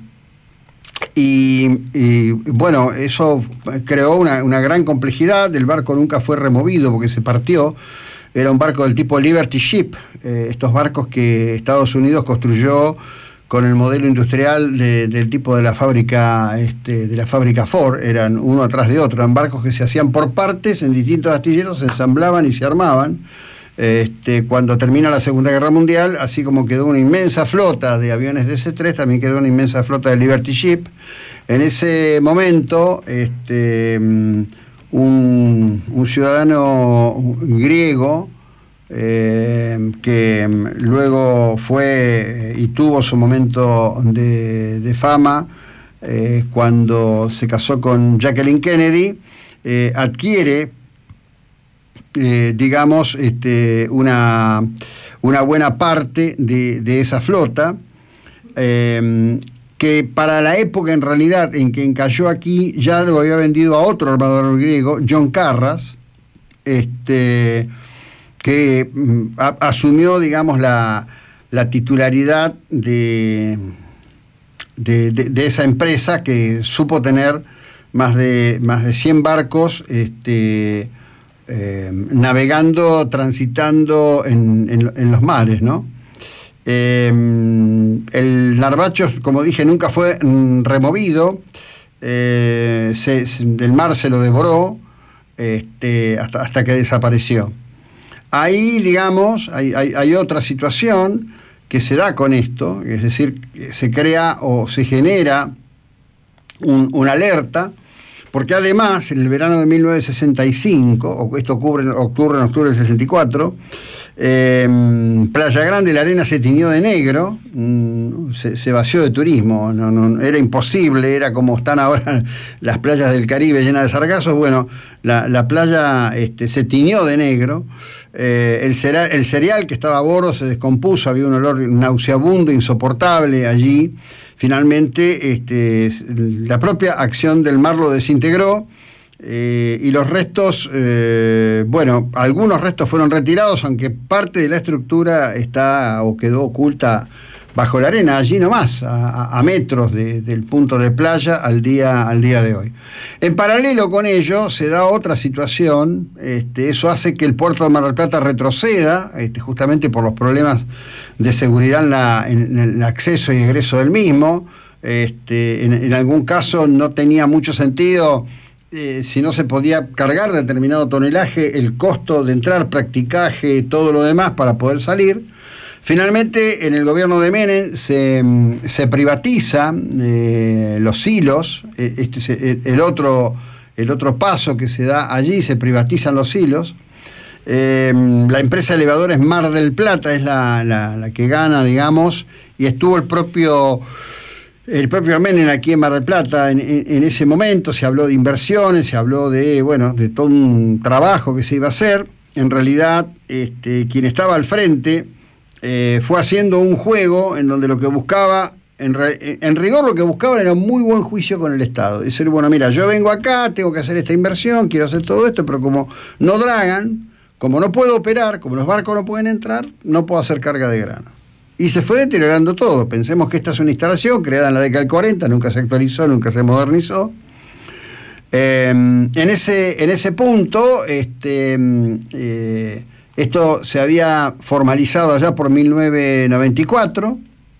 y, y bueno, eso creó una, una gran complejidad. El barco nunca fue removido porque se partió. Era un barco del tipo Liberty Ship, eh, estos barcos que Estados Unidos construyó con el modelo industrial de, del tipo de la fábrica este, de la fábrica Ford. Eran uno atrás de otro, eran barcos que se hacían por partes en distintos astilleros, se ensamblaban y se armaban. Este, cuando termina la Segunda Guerra Mundial, así como quedó una inmensa flota de aviones de ese tres, también quedó una inmensa flota de Liberty Ship. En ese momento, este, un, un ciudadano griego, Eh, que luego fue y tuvo su momento de, de fama eh, cuando se casó con Jacqueline Kennedy, eh, adquiere eh, digamos este, una, una buena parte de, de esa flota, eh, que para la época en realidad en que encalló aquí ya lo había vendido a otro armador griego, John Carras, este que a, asumió, digamos, la, la titularidad de, de, de, de esa empresa, que supo tener más de, más de cien barcos este, eh, navegando, transitando en, en, en los mares, ¿no? Eh, el Narvacho, como dije, nunca fue removido, eh, se, se, el mar se lo devoró este, hasta, hasta que desapareció. Ahí, digamos, hay, hay, hay otra situación que se da con esto, es decir, se crea o se genera un, una alerta, porque además, en el verano de mil novecientos sesenta y cinco, o esto ocurre, ocurre en octubre del sesenta y cuatro, eh, Playa Grande, la arena se tiñó de negro, mm, se, se vació de turismo, no, no, era imposible, era como están ahora las playas del Caribe llenas de sargazos. Bueno, la, la playa este, se tiñó de negro. Eh, el, cereal, el cereal que estaba a bordo se descompuso, había un olor nauseabundo, insoportable allí. Finalmente, este, la propia acción del mar lo desintegró, eh, y los restos, eh, bueno, algunos restos fueron retirados, aunque parte de la estructura está o quedó oculta bajo la arena, allí nomás, a, a metros de, del punto de playa al día, al día de hoy. En paralelo con ello se da otra situación, este, eso hace que el puerto de Mar del Plata retroceda, este, justamente por los problemas de seguridad en, la, en el acceso y egreso del mismo. Este, en, en algún caso no tenía mucho sentido, eh, si no se podía cargar determinado tonelaje, el costo de entrar, practicaje, todo lo demás para poder salir. Finalmente, en el gobierno de Menem se, se privatiza eh, los silos. Este es el, el, otro, el otro paso que se da allí, se privatizan los silos. Eh, la empresa de elevadores Mar del Plata es la, la, la que gana, digamos, y estuvo el propio, el propio Menem aquí en Mar del Plata en, en, en ese momento. Se habló de inversiones, se habló de, bueno, de todo un trabajo que se iba a hacer. En realidad, este, quien estaba al frente Eh, fue haciendo un juego en donde lo que buscaba, en, re, en rigor lo que buscaban era un muy buen juicio con el Estado. Decir, bueno, mira, yo vengo acá, tengo que hacer esta inversión, quiero hacer todo esto, pero como no dragan, como no puedo operar, como los barcos no pueden entrar, no puedo hacer carga de grano. Y se fue deteriorando todo. Pensemos que esta es una instalación creada en la década del cuarenta, nunca se actualizó, nunca se modernizó. Eh, en, ese, en ese punto, este... Eh, esto se había formalizado allá por mil novecientos noventa y cuatro,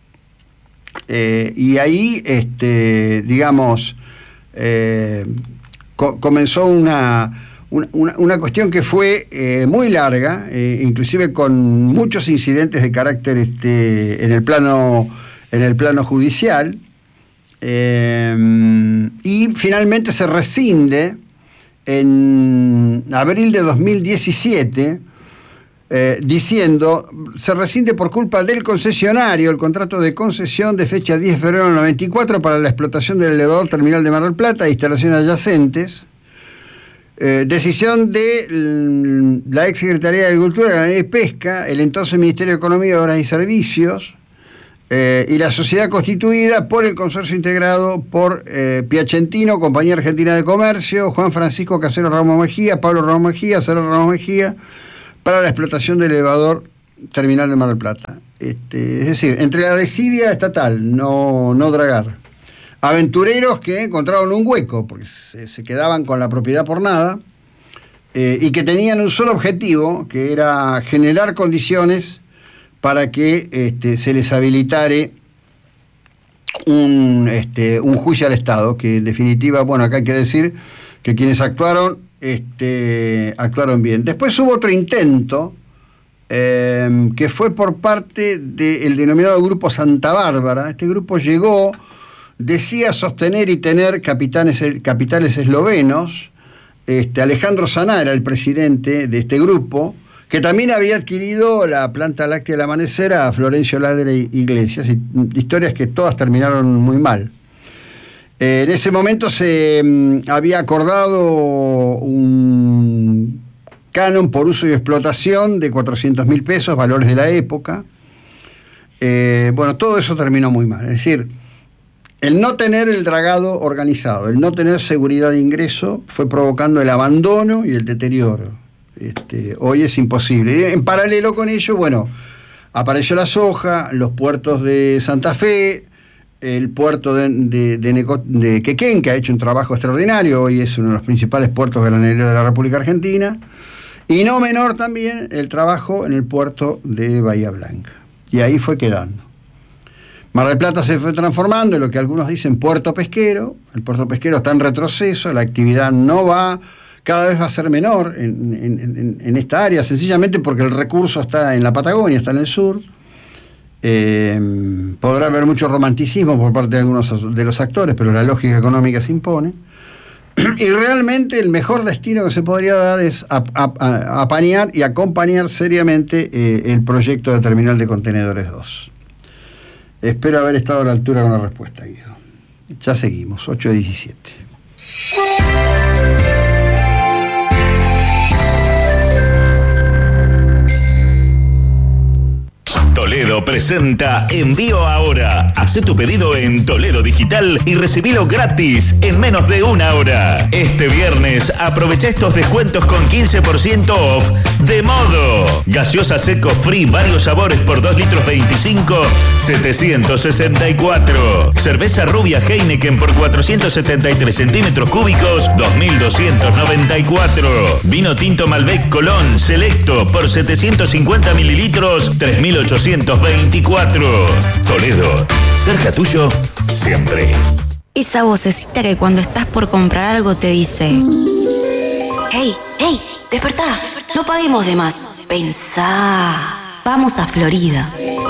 eh, y ahí, este, digamos, eh, co- comenzó una, una, una cuestión que fue eh, muy larga, eh, inclusive con muchos incidentes de carácter este, en el plano, en el plano judicial, eh, y finalmente se rescinde en abril de dos mil diecisiete. eh, diciendo, se rescinde por culpa del concesionario el contrato de concesión de fecha diez de febrero del noventa y cuatro para la explotación del elevador terminal de Mar del Plata e instalaciones adyacentes. Eh, decisión de la ex Secretaría de Agricultura, Ganadería y Pesca, el entonces Ministerio de Economía, Obras y Servicios, eh, y la sociedad constituida por el consorcio integrado por eh, Piacentino, Compañía Argentina de Comercio, Juan Francisco Casero Ramos Mejía, Pablo Ramos Mejía, Cero Ramos Mejía, para la explotación del elevador terminal de Mar del Plata. Este, es decir, entre la desidia estatal, no, no dragar. Aventureros que encontraron un hueco, porque se, se quedaban con la propiedad por nada, eh, y que tenían un solo objetivo, que era generar condiciones para que este, se les habilitare un, este, un juicio al Estado, que en definitiva, bueno, acá hay que decir que quienes actuaron, este, actuaron bien. Después hubo otro intento, eh, que fue por parte del denominado Grupo Santa Bárbara. Este grupo llegó... Decía sostener y tener capitanes, capitales eslovenos. Este, Alejandro Saná era el presidente de este grupo, que también había adquirido la planta láctea del Amanecer a Florencio Ladre Iglesias, y historias que todas terminaron muy mal. Eh, en ese momento se um, había acordado un canon por uso y explotación de cuatrocientos mil pesos, valores de la época. Eh, bueno, todo eso terminó muy mal. Es decir, el no tener el dragado organizado, el no tener seguridad de ingreso, fue provocando el abandono y el deterioro. Este, hoy es imposible. En paralelo con ello, bueno, apareció la soja, los puertos de Santa Fe, el puerto de, de, de, Neco, de Quequén, que ha hecho un trabajo extraordinario, hoy es uno de los principales puertos graneros de la República Argentina, y no menor también el trabajo en el puerto de Bahía Blanca. Y ahí fue quedando. Mar del Plata se fue transformando en lo que algunos dicen puerto pesquero. El puerto pesquero está en retroceso, la actividad no va, cada vez va a ser menor en, en, en, en esta área, sencillamente porque el recurso está en la Patagonia, está en el sur. Eh, podrá haber mucho romanticismo por parte de algunos de los actores, pero la lógica económica se impone. Y realmente el mejor destino que se podría dar es a, a, a, apañar y acompañar seriamente eh, el proyecto de terminal de contenedores dos. Espero haber estado a la altura con la respuesta, Guido. Ya seguimos, ocho diecisiete. Toledo presenta Envío Ahora. Hacé tu pedido en Toledo Digital y recibilo gratis en menos de una hora. Este viernes aprovecha estos descuentos con quince por ciento off de Modo. Gaseosa seco free, varios sabores por dos litros veinticinco, setecientos sesenta y cuatro. Cerveza rubia Heineken por cuatrocientos setenta y tres centímetros cúbicos, dos mil doscientos noventa y cuatro. Vino tinto Malbec Colón Selecto por setecientos cincuenta mililitros, tres mil ochocientos veinticuatro. Toledo, cerca tuyo siempre. Esa vocecita que cuando estás por comprar algo te dice: Hey, hey, despertá, no paguemos de más. Pensá, vamos a Florida.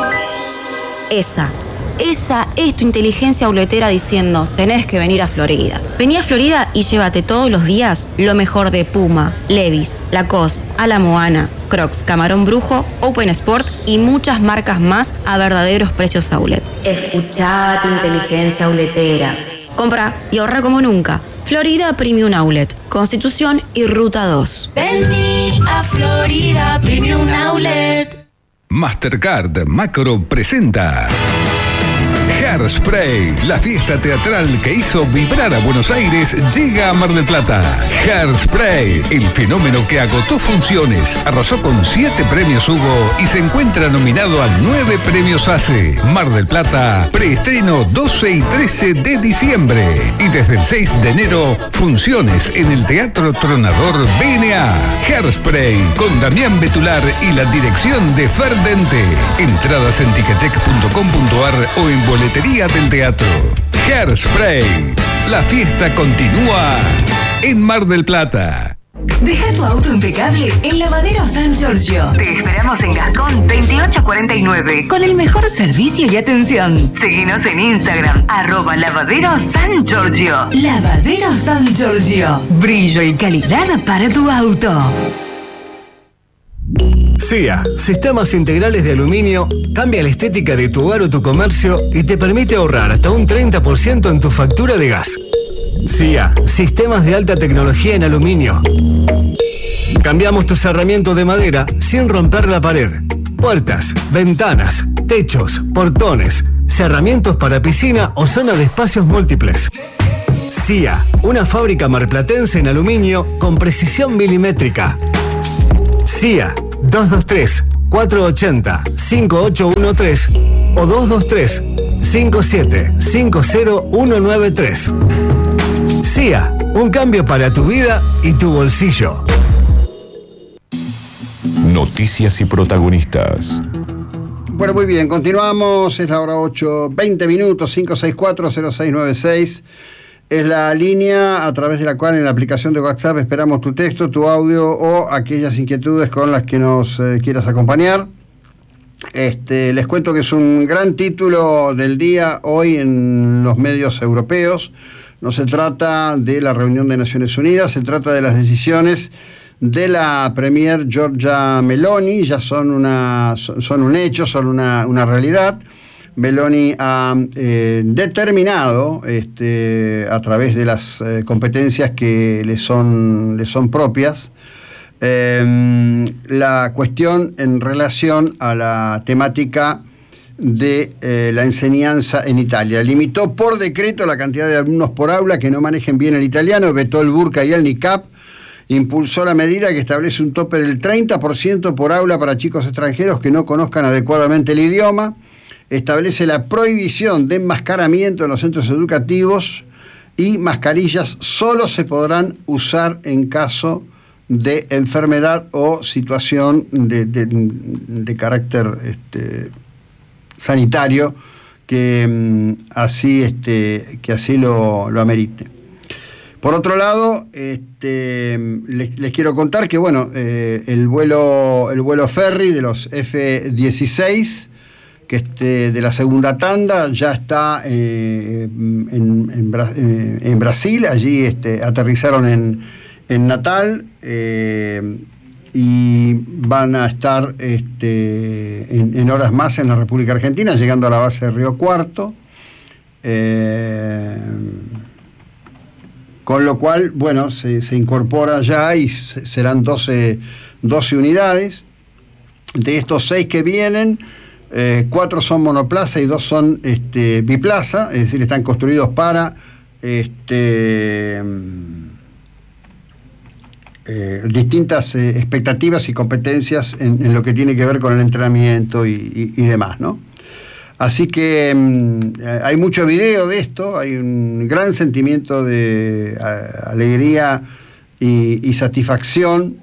Esa, esa es tu inteligencia auletera diciendo: tenés que venir a Florida. Vení a Florida y llévate todos los días lo mejor de Puma, Levi's, Lacoste, A La Moana, Crocs, Camarón Brujo, Open Sport y muchas marcas más a verdaderos precios outlet. Escuchá tu inteligencia auletera. Compra y ahorra como nunca. Florida Premium Outlet, Constitución y Ruta dos. Vení a Florida Premium Outlet. Mastercard Macro presenta Hairspray, la fiesta teatral que hizo vibrar a Buenos Aires, llega a Mar del Plata. Hairspray, el fenómeno que agotó funciones, arrasó con siete premios Hugo y se encuentra nominado a nueve premios ACE. Mar del Plata, preestreno doce y trece de diciembre. Y desde el seis de enero, funciones en el Teatro Tronador B N A. Hairspray, con Damián Betular y la dirección de Ferdente. Entradas en ticketek punto com punto ar o en boletería del teatro. Hairspray, la fiesta continúa en Mar del Plata. Deja tu auto impecable en Lavadero San Giorgio. Te esperamos en Gascón veintiocho cuarenta y nueve con el mejor servicio y atención. Seguinos en Instagram, arroba Lavadero San Giorgio. Lavadero San Giorgio, brillo y calidad para tu auto. C I A, Sistemas Integrales de Aluminio, cambia la estética de tu hogar o tu comercio y te permite ahorrar hasta un treinta por ciento en tu factura de gas. C I A, Sistemas de Alta Tecnología en Aluminio. Cambiamos tu cerramiento de madera sin romper la pared. Puertas, ventanas, techos, portones, cerramientos para piscina o zona de espacios múltiples. C I A, una fábrica marplatense en aluminio con precisión milimétrica. C I A, dos dos tres, cuatro ocho cero, cinco ocho uno tres o dos dos tres, cinco siete cinco cero uno nueve tres. C I A, un cambio para tu vida y tu bolsillo. Noticias y protagonistas. Bueno, muy bien, continuamos, es la hora ocho, veinte minutos, cinco seis cuatro, cero seis nueve seis. Es la línea a través de la cual en la aplicación de WhatsApp esperamos tu texto, tu audio o aquellas inquietudes con las que nos eh, quieras acompañar. Este, les cuento que es un gran título del día hoy en los medios europeos. No se trata de la reunión de Naciones Unidas, se trata de las decisiones de la premier Giorgia Meloni. Ya son, una, son, son un hecho, son una, una realidad. Meloni ha eh, determinado, este, a través de las eh, competencias que le son, le son propias, eh, la cuestión en relación a la temática de eh, la enseñanza en Italia. Limitó por decreto la cantidad de alumnos por aula que no manejen bien el italiano, vetó el burka y el niqab, impulsó la medida que establece un tope del treinta por ciento por aula para chicos extranjeros que no conozcan adecuadamente el idioma, establece la prohibición de enmascaramiento en los centros educativos y mascarillas solo se podrán usar en caso de enfermedad o situación de, de, de carácter este, sanitario que así, este, que así lo, lo amerite. Por otro lado, este, les, les quiero contar que bueno, eh, el vuelo, el vuelo ferry de los F dieciséis, que este, de la segunda tanda ya está eh, en, en, eh, en Brasil. Allí este, aterrizaron en, en Natal eh, y van a estar este, en, en horas más en la República Argentina, llegando a la base de Río Cuarto. Eh, con lo cual, bueno, se, se incorpora ya y se, serán doce, doce unidades. De estos seis que vienen, Eh, cuatro son monoplaza y dos son este, biplaza, es decir, están construidos para este, eh, distintas eh, expectativas y competencias en, en lo que tiene que ver con el entrenamiento y, y, y demás, ¿no? Así que eh, hay mucho video de esto, hay un gran sentimiento de a, alegría y, y satisfacción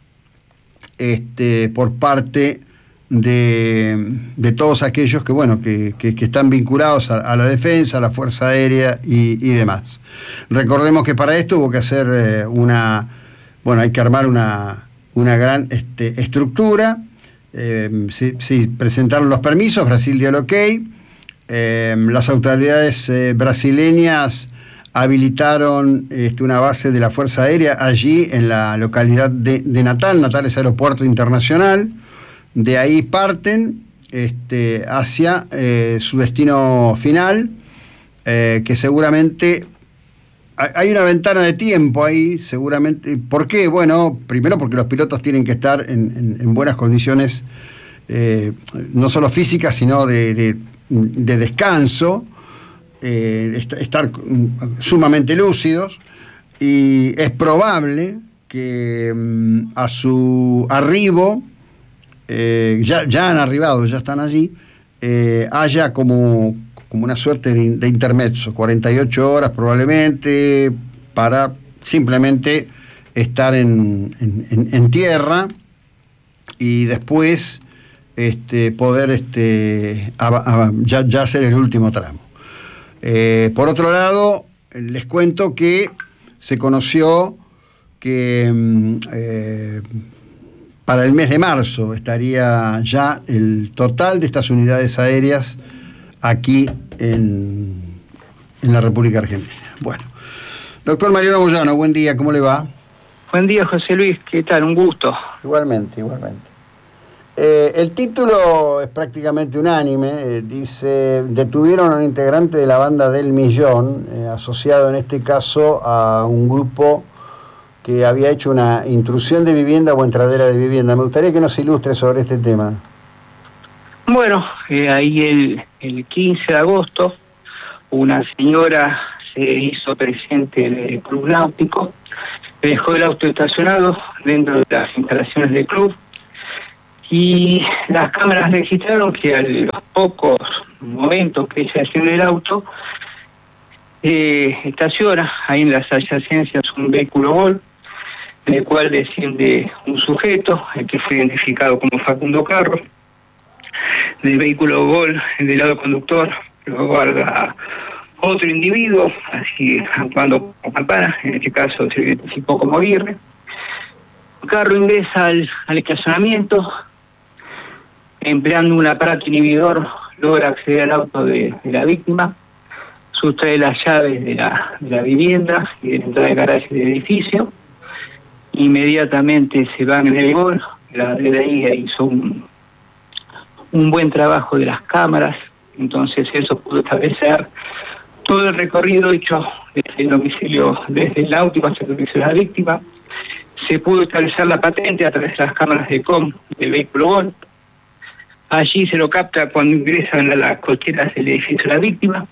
este, por parte De, de todos aquellos que bueno que, que, que están vinculados a, a la defensa, a la Fuerza Aérea y, y demás. Recordemos que para esto hubo que hacer eh, una, bueno, hay que armar una, una gran este, estructura, eh, si, si presentaron los permisos, Brasil dio el ok, eh, las autoridades eh, brasileñas habilitaron este, una base de la Fuerza Aérea allí en la localidad de, de Natal. Natal es aeropuerto internacional. De ahí parten este, hacia eh, su destino final, eh, que seguramente hay una ventana de tiempo ahí, seguramente. ¿Por qué? Bueno, primero porque los pilotos tienen que estar en, en, en buenas condiciones, eh, no solo físicas, sino de, de, de descanso, eh, estar sumamente lúcidos, y es probable que mm, a su arribo, Eh, ya, ya han arribado, ya están allí, eh, haya como, como una suerte de, de intermezzo, cuarenta y ocho horas probablemente, para simplemente estar en, en, en, en tierra y después este, poder este, a, a, ya, ya hacer el último tramo. Eh, por otro lado, les cuento que se conoció que eh, para el mes de marzo estaría ya el total de estas unidades aéreas aquí en, en la República Argentina. Bueno, doctor Mariano Moyano, buen día, ¿cómo le va? Buen día, José Luis, ¿qué tal? Un gusto. Igualmente, igualmente. Eh, el título es prácticamente unánime, eh, dice, detuvieron a un integrante de la banda del Millón, eh, asociado en este caso a un grupo que había hecho una intrusión de vivienda o entradera de vivienda. Me gustaría que nos ilustre sobre este tema. Bueno, eh, ahí el, el quince de agosto, una señora se hizo presente en el Club Náutico, dejó el auto estacionado dentro de las instalaciones del club, y las cámaras registraron que a los pocos momentos que ella hacía en el auto, eh, estaciona ahí en las adyacencias un vehículo Gol, del cual desciende un sujeto, el que fue identificado como Facundo Carro. Del vehículo Gol, del lado conductor, lo guarda otro individuo, así actuando como campana, en este caso se identificó como Aguirre. Carro ingresa al, al estacionamiento, empleando un aparato inhibidor, logra acceder al auto de, de la víctima, sustrae las llaves de la, de la vivienda y de la entrada de garaje del edificio. Inmediatamente se van en el Gol, la de ahí hizo un, un buen trabajo de las cámaras, entonces eso pudo establecer todo el recorrido hecho desde el domicilio, desde el auto hasta el domicilio de la víctima. Se pudo establecer la patente a través de las cámaras de com del vehículo Gol. Allí se lo capta cuando ingresan a las cocheras del edificio de la víctima.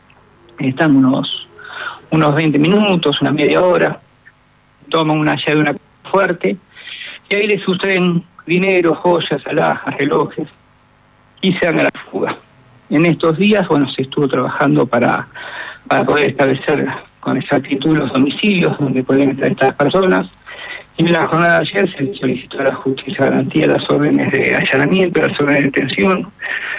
Están unos, unos veinte minutos, una media hora. Toman una llave de una fuerte y ahí les sustraen dinero, joyas, alhajas, relojes y se dan a la fuga. En estos días, bueno, se estuvo trabajando para, para poder establecer con exactitud los domicilios donde pueden estar estas personas. Y en la jornada de ayer se solicitó a la justicia garantía las órdenes de allanamiento, las órdenes de detención,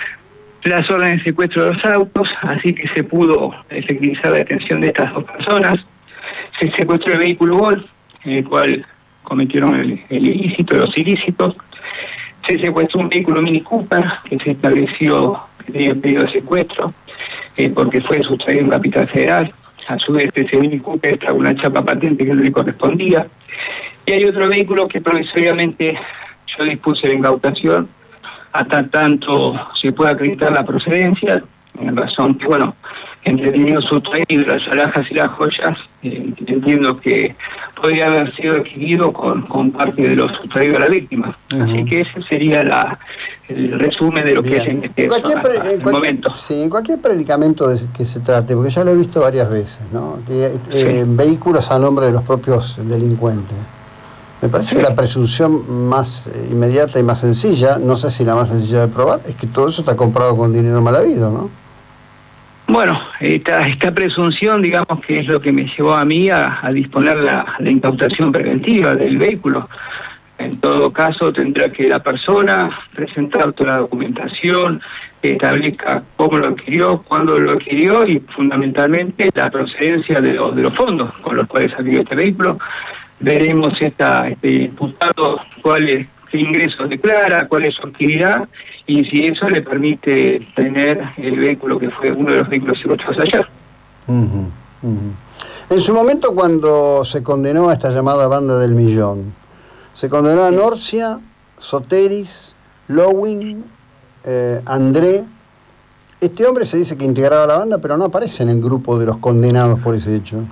las órdenes de secuestro de los autos, así que se pudo efectivizar la detención de estas dos personas. Se secuestró el vehículo Gol, en el cual cometieron el, el ilícito, los ilícitos. Se secuestró un vehículo Mini Cooper, que se estableció que tenía pedido de secuestro, eh, porque fue sustraído en Capital Federal. A su vez, ese Mini Cooper trajo una chapa patente que no le correspondía. Y hay otro vehículo que provisoriamente yo dispuse de incautación hasta tanto se pueda acreditar la procedencia, en razón que, bueno, entre el dinero sustraído, las alhajas y las joyas, eh, entiendo que podría haber sido adquirido con, con parte de lo sustraído a la víctima. Uh-huh. Así que ese sería la, el resumen de lo Bien. que es en este en cualquier, pre, en cualquier, momento. Sí, en cualquier predicamento de que se trate, porque ya lo he visto varias veces, ¿no? Que, eh, sí. Vehículos a nombre de los propios delincuentes. Me parece que la presunción más inmediata y más sencilla, no sé si la más sencilla de probar, es que todo eso está comprado con dinero mal habido, ¿no? Bueno, esta, esta presunción, digamos, que es lo que me llevó a mí a, a disponer la, la incautación preventiva del vehículo. En todo caso, tendrá que la persona presentar toda la documentación, que establezca cómo lo adquirió, cuándo lo adquirió y fundamentalmente la procedencia de los, de los fondos con los cuales adquirió este vehículo. Veremos esta, este imputado cuáles ingresos declara, cuáles adquirirá y si eso le permite tener el vehículo que fue uno de los vehículos secuestrados ayer. Uh-huh, uh-huh. En su momento, cuando se condenó a esta llamada banda del Millón, se condenó a Norcia, Soteris, Lowin, eh, André. Este hombre se dice que integraba la banda, pero no aparece en el grupo de los condenados por ese hecho.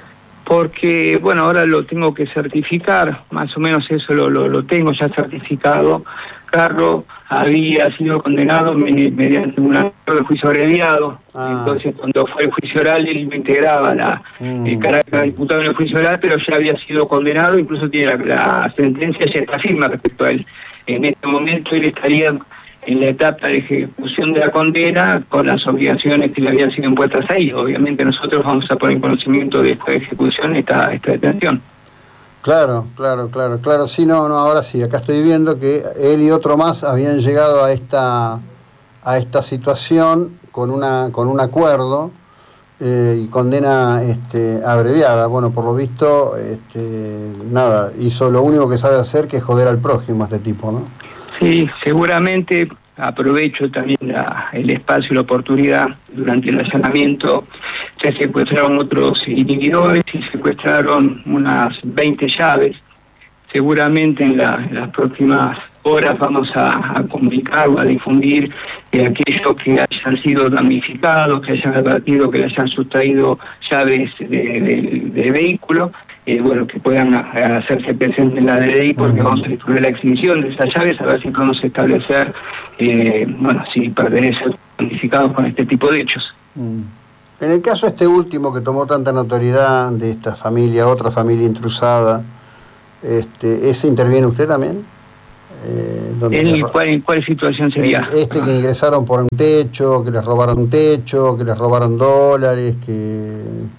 Porque, bueno, ahora lo tengo que certificar, más o menos eso lo, lo, lo tengo ya certificado. Carro había sido condenado mediante un acto de juicio abreviado, ah. Entonces cuando fue el juicio oral él no integraba la, mm. el carácter de diputado en el juicio oral, pero ya había sido condenado, incluso tiene la, la sentencia ya está firme respecto a él. En este momento él estaría en la etapa de ejecución de la condena con las obligaciones que le habían sido impuestas ahí. Obviamente nosotros vamos a poner en conocimiento de esta ejecución, esta, esta detención. Claro, claro, claro, claro. Sí, no, no, ahora sí, acá estoy viendo que él y otro más habían llegado a esta a esta situación con una con un acuerdo eh, y condena este, abreviada. Bueno, por lo visto, este, nada, hizo lo único que sabe hacer, que es joder al prójimo este tipo, ¿no? Sí, seguramente aprovecho también la, el espacio y la oportunidad. Durante el allanamiento se secuestraron otros inhibidores y secuestraron unas veinte llaves. Seguramente en, la, en las próximas horas vamos a, a comunicar o a difundir eh, aquellos que hayan sido damnificados, que hayan advertido, que le hayan sustraído llaves de, de, de vehículo, eh, bueno, que puedan a, a hacerse presentes en la D D I, porque uh-huh. vamos a distribuir la extinción de esas llaves, a ver si podemos establecer, eh, bueno, si pertenecen damnificados con este tipo de hechos. Uh-huh. En el caso este último que tomó tanta notoriedad de esta familia, otra familia intrusada, este, ¿ese interviene usted también? Eh, ¿En, cuál, ¿En cuál situación sería? Este que ingresaron por un techo, que les robaron un techo, que les robaron dólares, que